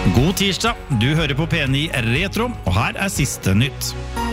God tirsdag, du hører på P9 Retro, og her siste nytt.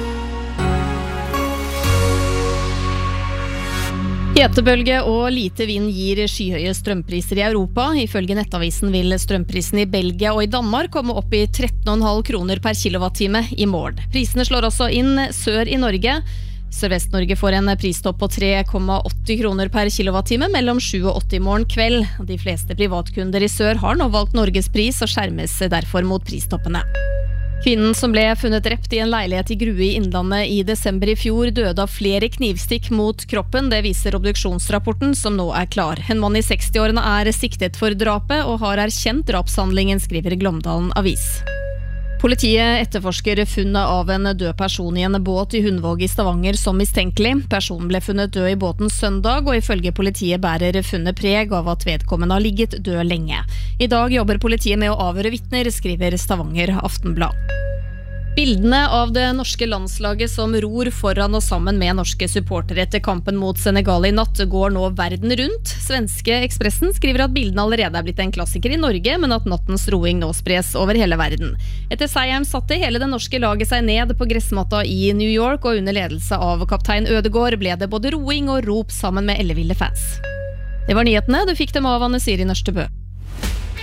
Hetebølge og lite vind gir skyhøye strømpriser i Europa. Ifølge Nettavisen vil strømprisen i Belgia og i Danmark komme opp i 13,5 kroner per kilowattime i morgen. Prisene slår også inn sør i Norge. Sørvest-Norge får en pristopp på 3,80 kroner per kilowattime mellom 7 og 8 i morgen kveld. De fleste privatkunder i sør har nå valgt Norges pris og skjermes derfor mot pristoppene. Kvinnen som ble funnet drept i en leilighet i Grue i Innlandet i desember i fjor døde av flere knivstikk mot kroppen. Det viser obduksjonsrapporten som nå klar. En mann i 60-årene siktet for drapet og har erkjent drapshandlingen, skriver Glåmdalen Avis. Politiet etterforsker funnet av en død person i en båt i Hundvåg i Stavanger som mistenkelig. Personen ble funnet død i båten søndag, og ifølge politiet bærer funnet preg av at vedkommende har ligget død lenge. I dag jobber politiet med å avhøre vitner, skriver Stavanger Aftenblad. Bildene av det norske landslaget som ror foran og sammen med norske supportere etter kampen mot Senegal i natt går nå verden rundt. Svenske Expressen skriver at bildene allerede blitt en klassiker i Norge, men at nattens roing nå spres over hele verden. Etter seieren satte hele det norske laget seg ned på gressmatta i New York, og under ledelse av kaptein Ødegaard ble det både roing og rop sammen med elleville fans. Det var nyhetene, du fikk dem av Anne Siri Nørstebø.